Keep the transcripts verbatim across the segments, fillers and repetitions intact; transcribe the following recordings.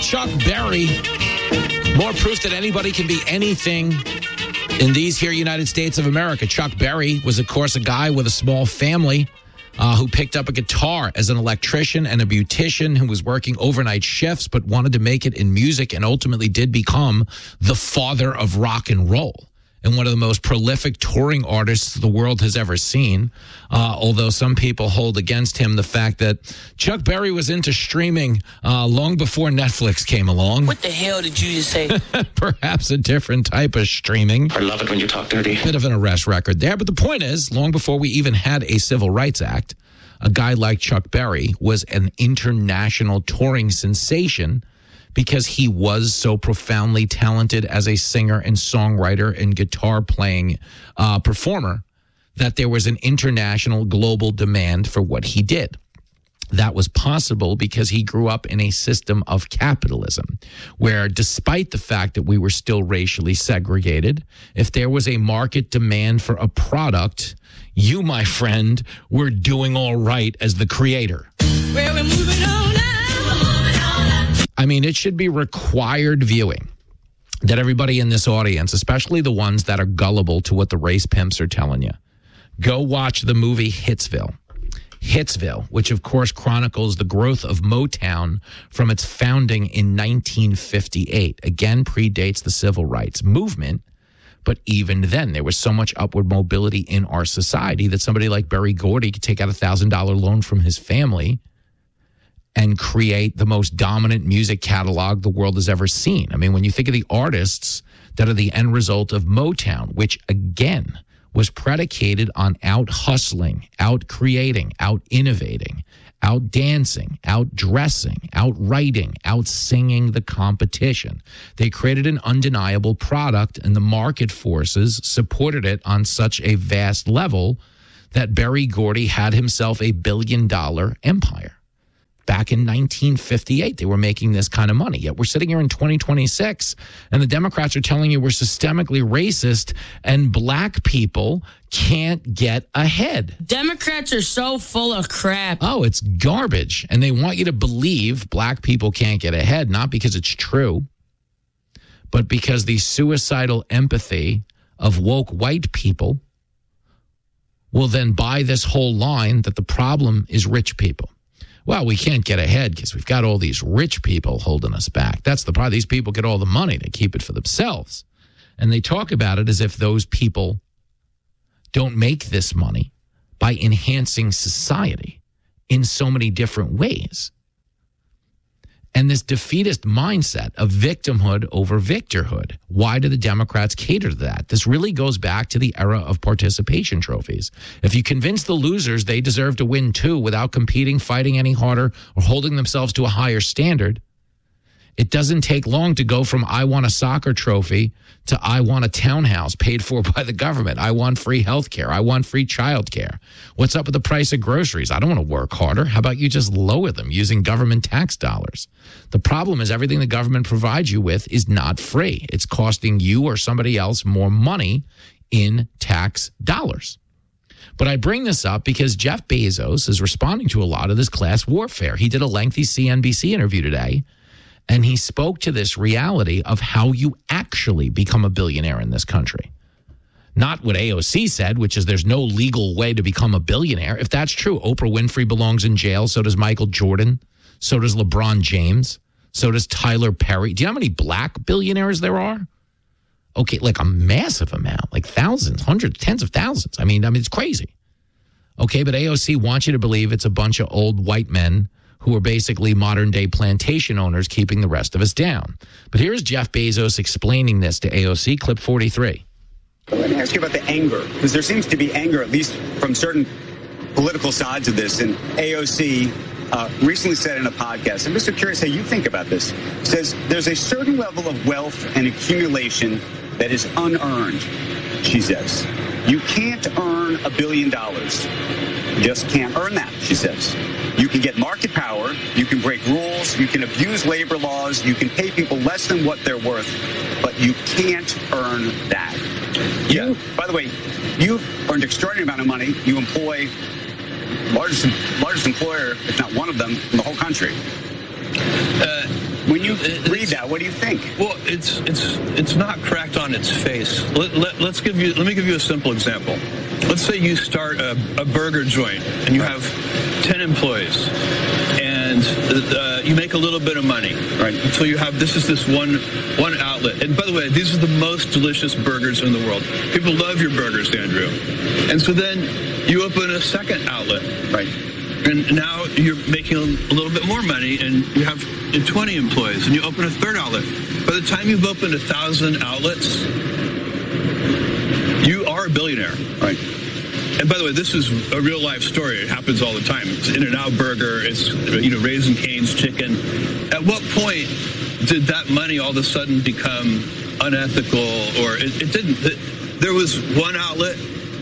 Chuck Berry. More proof that anybody can be anything in these here United States of America. Chuck Berry was, of course, a guy with a small family uh, who picked up a guitar as an electrician and a beautician who was working overnight shifts but wanted to make it in music and ultimately did become the father of rock and roll and one of the most prolific touring artists the world has ever seen, uh, although some people hold against him the fact that Chuck Berry was into streaming uh, long before Netflix came along. What the hell did you just say? Perhaps a different type of streaming. I love it when you talk dirty. Bit of an arrest record there, but the point is, long before we even had a Civil Rights Act, a guy like Chuck Berry was an international touring sensation because he was so profoundly talented as a singer and songwriter and guitar playing uh, performer that there was an international global demand for what he did. That was possible because he grew up in a system of capitalism where, despite the fact that we were still racially segregated, if there was a market demand for a product, you, my friend, were doing all right as the creator. Well, we're moving on now. I mean, it should be required viewing that everybody in this audience, especially the ones that are gullible to what the race pimps are telling you, go watch the movie Hitsville. Hitsville, which of course chronicles the growth of Motown from its founding in nineteen fifty-eight. Again, predates the civil rights movement. But even then, there was so much upward mobility in our society that somebody like Berry Gordy could take out a one thousand dollars loan from his family and create the most dominant music catalog the world has ever seen. I mean, when you think of the artists that are the end result of Motown, which again was predicated on out hustling, out creating, out innovating, out dancing, out dressing, out writing, out singing the competition. They created an undeniable product, and the market forces supported it on such a vast level that Berry Gordy had himself a billion dollar empire. Back in nineteen fifty-eight, they were making this kind of money. Yet we're sitting here in twenty twenty-six, and the Democrats are telling you we're systemically racist, and black people can't get ahead. Democrats are so full of crap. Oh, it's garbage. And they want you to believe black people can't get ahead, not because it's true, but because the suicidal empathy of woke white people will then buy this whole line that the problem is rich people. Well, we can't get ahead because we've got all these rich people holding us back. That's the problem. These people get all the money to keep it for themselves. And they talk about it as if those people don't make this money by enhancing society in so many different ways. And this defeatist mindset of victimhood over victorhood. Why do the Democrats cater to that? This really goes back to the era of participation trophies. If you convince the losers they deserve to win too without competing, fighting any harder, or holding themselves to a higher standard, it doesn't take long to go from I want a soccer trophy to I want a townhouse paid for by the government. I want free health care. I want free child care. What's up with the price of groceries? I don't want to work harder. How about you just lower them using government tax dollars? The problem is everything the government provides you with is not free. It's costing you or somebody else more money in tax dollars. But I bring this up because Jeff Bezos is responding to a lot of this class warfare. He did a lengthy C N B C interview today, and he spoke to this reality of how you actually become a billionaire in this country. Not what A O C said, which is there's no legal way to become a billionaire. If that's true, Oprah Winfrey belongs in jail. So does Michael Jordan. So does LeBron James. So does Tyler Perry. Do you know how many black billionaires there are? Okay, like a massive amount, like thousands, hundreds, tens of thousands. I mean, I mean, it's crazy. Okay, but A O C wants you to believe it's a bunch of old white men who are basically modern-day plantation owners keeping the rest of us down. But here's Jeff Bezos explaining this to A O C, clip forty-three. Let me ask you about the anger, because there seems to be anger, at least from certain political sides of this. And A O C uh, recently said in a podcast, and I'm just curious how you think about this, says there's a certain level of wealth and accumulation that is unearned, she says. You can't earn a billion dollars. You just can't earn that, she says. You can get market power, you can break rules, you can abuse labor laws, you can pay people less than what they're worth, but you can't earn that. Yeah. You, by the way, you've earned an extraordinary amount of money. You employ largest largest employer, if not one of them, in the whole country. Uh, When you read that, what do you think? Well, it's it's it's not correct on its face. Let, let, let's give you. Let me give you a simple example. Let's say you start a, a burger joint and you have ten employees, and uh, you make a little bit of money. Right. So you have this is this one one outlet. And by the way, these are the most delicious burgers in the world. People love your burgers, Andrew. And so then you open a second outlet. Right. And now you're making a little bit more money, and you have twenty employees, and you open a third outlet. By the time you've opened a thousand outlets, you are a billionaire. Right. And by the way, this is a real life story. It happens all the time. It's In-N-Out Burger. It's, you know, Raising Cane's chicken. At what point did that money all of a sudden become unethical? Or it, it didn't. It, there was one outlet,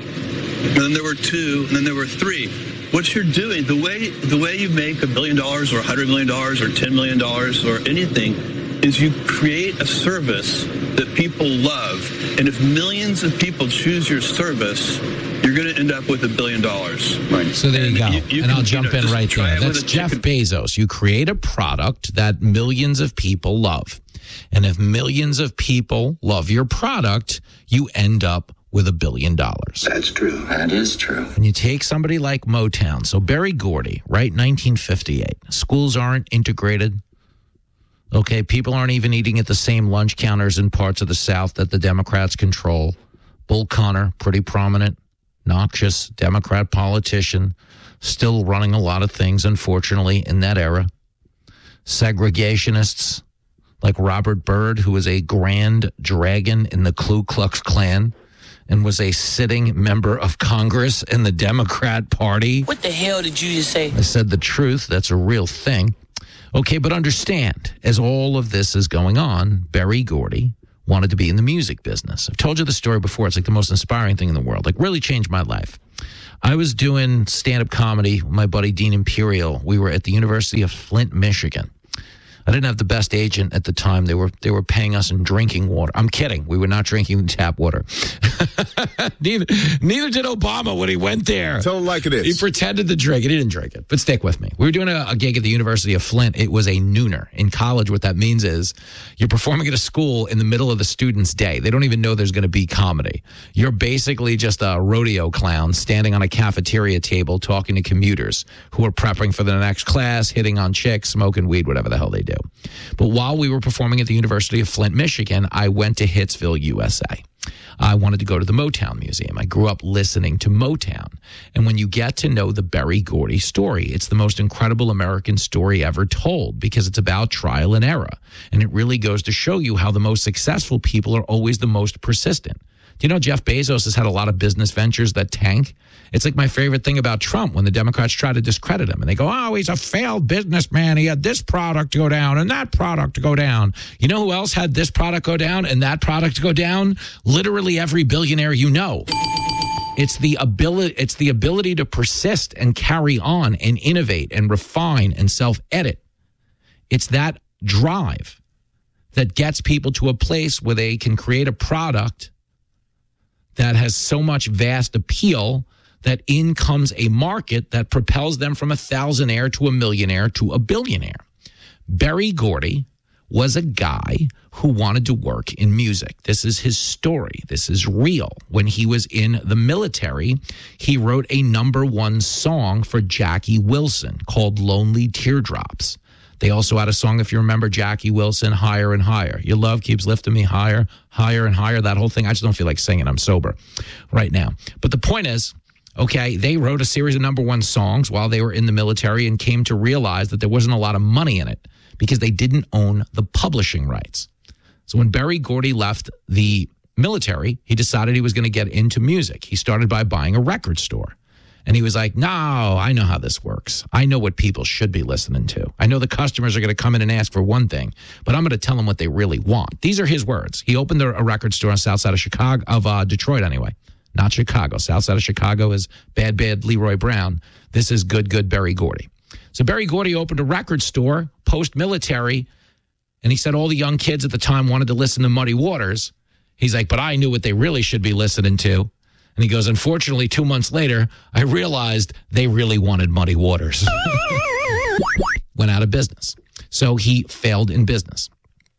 and then there were two, and then there were three. What you're doing, the way the way you make a billion dollars or a hundred million dollars or ten million dollars or anything, is you create a service that people love. And if millions of people choose your service, you're going to end up with a billion dollars. Right. So there you And go. you- you and can, I'll jump you know, in right just try there. it with That's a Jeff chicken- Bezos. You create a product that millions of people love. And if millions of people love your product, you end up with a billion dollars. That's true. That is true. And you take somebody like Motown. So Berry Gordy, right, nineteen fifty-eight. Schools aren't integrated. Okay, people aren't even eating at the same lunch counters in parts of the South that the Democrats control. Bull Connor, pretty prominent, noxious Democrat politician, still running a lot of things, unfortunately, in that era. Segregationists like Robert Byrd, who was a grand dragon in the Ku Klux Klan and was a sitting member of Congress in the Democrat Party. What the hell did you just say? I said the truth. That's a real thing. Okay, but understand, as all of this is going on, Berry Gordy wanted to be in the music business. I've told you the story before. It's like the most inspiring thing in the world. Like, really changed my life. I was doing stand-up comedy with my buddy Dean Imperial. We were at the University of Flint, Michigan. I didn't have the best agent at the time. They were they were paying us in drinking water. I'm kidding. We were not drinking tap water. neither, neither did Obama when he went there. Tell him like it is. He pretended to drink it. He didn't drink it. But stick with me. We were doing a, a gig at the University of Flint. It was a nooner. In college, what that means is you're performing at a school in the middle of the student's day. They don't even know there's going to be comedy. You're basically just a rodeo clown standing on a cafeteria table talking to commuters who are prepping for the next class, hitting on chicks, smoking weed, whatever the hell they do. But while we were performing at the University of Flint, Michigan, I went to Hitsville, U S A. I wanted to go to the Motown Museum. I grew up listening to Motown. And when you get to know the Berry Gordy story, it's the most incredible American story ever told because it's about trial and error. And it really goes to show you how the most successful people are always the most persistent. Do you know Jeff Bezos has had a lot of business ventures that tank? It's like my favorite thing about Trump when the Democrats try to discredit him. And they go, oh, he's a failed businessman. He had this product go down and that product go down. You know who else had this product go down and that product go down? Literally every billionaire you know. It's the ability, it's the ability to persist and carry on and innovate and refine and self-edit. It's that drive that gets people to a place where they can create a product that has so much vast appeal that in comes a market that propels them from a thousandaire to a millionaire to a billionaire. Berry Gordy was a guy who wanted to work in music. This is his story. This is real. When he was in the military, he wrote a number one song for Jackie Wilson called Lonely Teardrops. They also had a song, if you remember, Jackie Wilson, Higher and Higher. Your love keeps lifting me higher, higher and higher. That whole thing. I just don't feel like singing. I'm sober right now. But the point is, okay, they wrote a series of number one songs while they were in the military and came to realize that there wasn't a lot of money in it because they didn't own the publishing rights. So when Berry Gordy left the military, he decided he was going to get into music. He started by buying a record store. And he was like, no, I know how this works. I know what people should be listening to. I know the customers are going to come in and ask for one thing, but I'm going to tell them what they really want. These are his words. He opened a record store on the south side of Chicago, of uh, Detroit anyway. Not Chicago. South side of Chicago is bad, bad Leroy Brown. This is good, good Berry Gordy. So Berry Gordy opened a record store post-military, and he said all the young kids at the time wanted to listen to Muddy Waters. He's like, but I knew what they really should be listening to. And he goes, unfortunately, two months later, I realized they really wanted Muddy Waters. Went out of business. So he failed in business.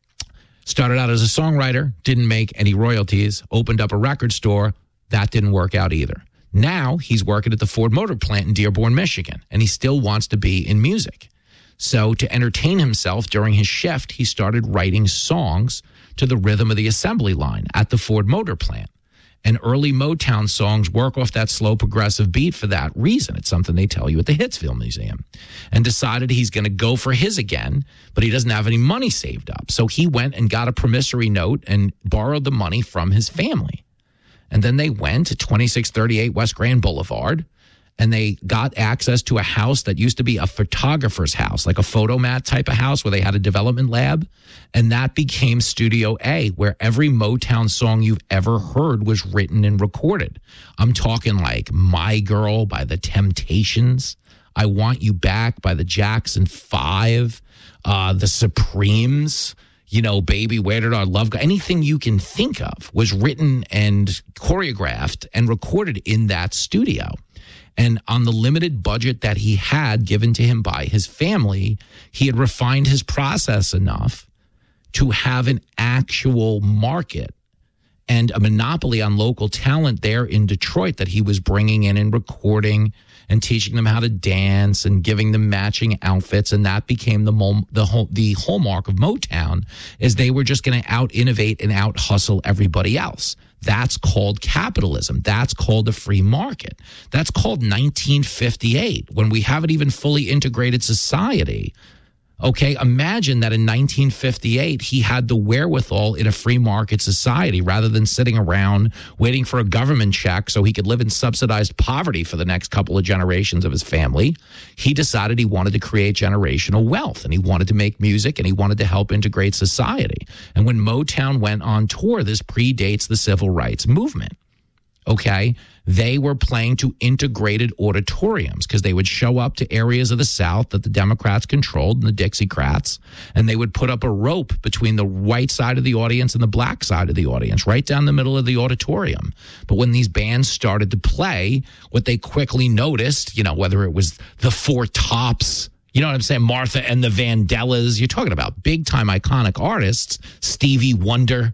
Started out as a songwriter, didn't make any royalties, opened up a record store. That didn't work out either. Now he's working at the Ford Motor Plant in Dearborn, Michigan, and he still wants to be in music. So to entertain himself during his shift, he started writing songs to the rhythm of the assembly line at the Ford Motor Plant. And early Motown songs work off that slow progressive beat for that reason. It's something they tell you at the Hitsville Museum. And decided he's going to go for his again, but he doesn't have any money saved up. So he went and got a promissory note and borrowed the money from his family. And then they went to twenty-six thirty-eight West Grand Boulevard, and they got access to a house that used to be a photographer's house, like a photomat type of house where they had a development lab. And that became Studio A, where every Motown song you've ever heard was written and recorded. I'm talking like My Girl by the Temptations, I Want You Back by the Jackson Five, uh, the Supremes, you know, Baby, Where Did Our Love Go? Anything you can think of was written and choreographed and recorded in that studio. And on the limited budget that he had given to him by his family, he had refined his process enough to have an actual market and a monopoly on local talent there in Detroit that he was bringing in and recording and teaching them how to dance and giving them matching outfits. And that became the mo- the whole, the hallmark of Motown, is they were just going to out-innovate and out-hustle everybody else. That's called capitalism. That's called a free market. That's called nineteen fifty-eight, when we haven't even fully integrated society. Okay, imagine that in nineteen fifty-eight, he had the wherewithal in a free market society rather than sitting around waiting for a government check so he could live in subsidized poverty for the next couple of generations of his family. He decided he wanted to create generational wealth, and he wanted to make music, and he wanted to help integrate society. And when Motown went on tour, this predates the civil rights movement. Okay, they were playing to integrated auditoriums because they would show up to areas of the South that the Democrats controlled and the Dixiecrats, and they would put up a rope between the white side of the audience and the black side of the audience, right down the middle of the auditorium. But when these bands started to play, what they quickly noticed, you know, whether it was the Four Tops, you know what I'm saying, Martha and the Vandellas, you're talking about big-time iconic artists, Stevie Wonder,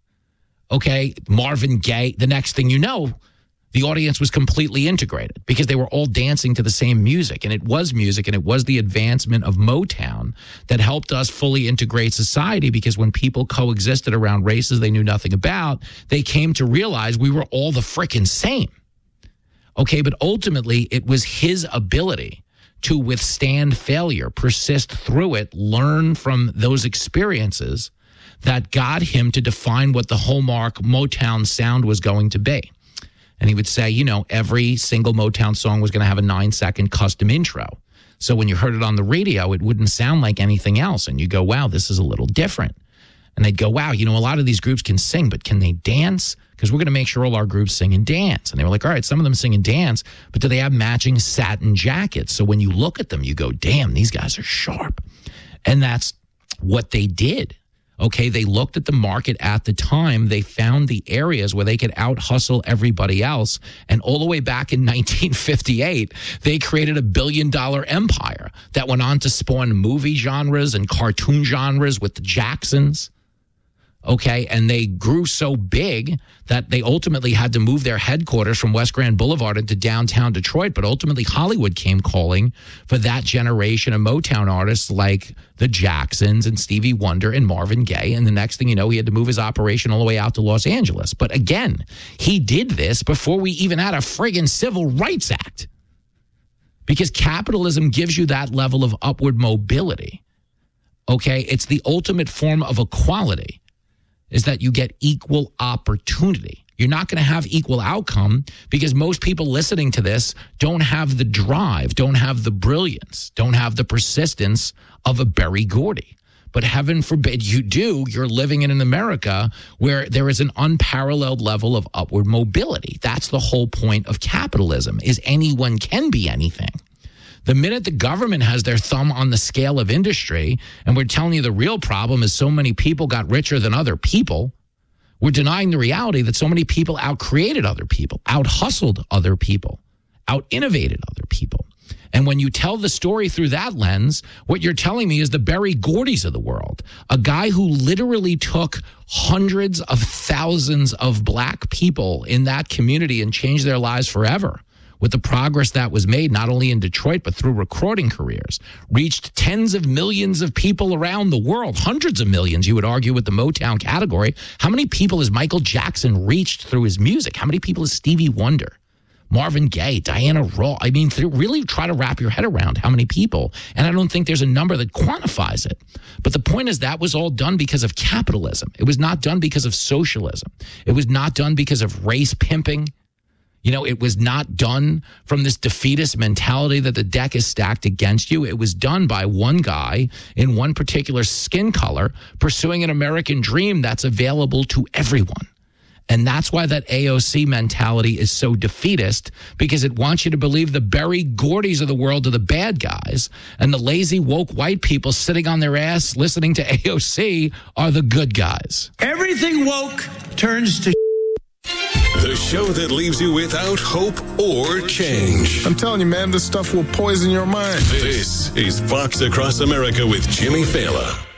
okay, Marvin Gaye. The next thing you know, the audience was completely integrated because they were all dancing to the same music. And it was music, and it was the advancement of Motown that helped us fully integrate society, because when people coexisted around races they knew nothing about, they came to realize we were all the frickin' same. Okay, but ultimately it was his ability to withstand failure, persist through it, learn from those experiences that got him to define what the hallmark Motown sound was going to be. And he would say, you know, every single Motown song was going to have a nine-second custom intro. So when you heard it on the radio, it wouldn't sound like anything else. And you go, wow, this is a little different. And they'd go, wow, you know, a lot of these groups can sing, but can they dance? Because we're going to make sure all our groups sing and dance. And they were like, all right, some of them sing and dance, but do they have matching satin jackets? So when you look at them, you go, damn, these guys are sharp. And that's what they did. Okay, they looked at the market at the time. They found the areas where they could out-hustle everybody else. And all the way back in nineteen fifty-eight, they created a billion-dollar empire that went on to spawn movie genres and cartoon genres with the Jacksons. Okay, and they grew so big that they ultimately had to move their headquarters from West Grand Boulevard into downtown Detroit. But ultimately, Hollywood came calling for that generation of Motown artists like the Jacksons and Stevie Wonder and Marvin Gaye. And the next thing you know, he had to move his operation all the way out to Los Angeles. But again, he did this before we even had a friggin' Civil Rights Act, because capitalism gives you that level of upward mobility. Okay, it's the ultimate form of equality, is that you get equal opportunity. You're not going to have equal outcome because most people listening to this don't have the drive, don't have the brilliance, don't have the persistence of a Berry Gordy. But heaven forbid you do, you're living in an America where there is an unparalleled level of upward mobility. That's the whole point of capitalism, is anyone can be anything. The minute the government has their thumb on the scale of industry, and we're telling you the real problem is so many people got richer than other people, we're denying the reality that so many people out-created other people, out-hustled other people, out-innovated other people. And when you tell the story through that lens, what you're telling me is the Berry Gordys of the world, a guy who literally took hundreds of thousands of black people in that community and changed their lives forever with the progress that was made, not only in Detroit, but through recording careers, reached tens of millions of people around the world, hundreds of millions, you would argue, with the Motown category. How many people has Michael Jackson reached through his music? How many people has Stevie Wonder, Marvin Gaye, Diana Ross? I mean, really try to wrap your head around how many people. And I don't think there's a number that quantifies it. But the point is that was all done because of capitalism. It was not done because of socialism. It was not done because of race pimping. You know, it was not done from this defeatist mentality that the deck is stacked against you. It was done by one guy in one particular skin color pursuing an American dream that's available to everyone. And that's why that A O C mentality is so defeatist, because it wants you to believe the Berry Gordys of the world are the bad guys and the lazy woke white people sitting on their ass listening to A O C are the good guys. Everything woke turns to the show that leaves you without hope or change. I'm telling you, man, this stuff will poison your mind. This is Fox Across America with Jimmy Fallon.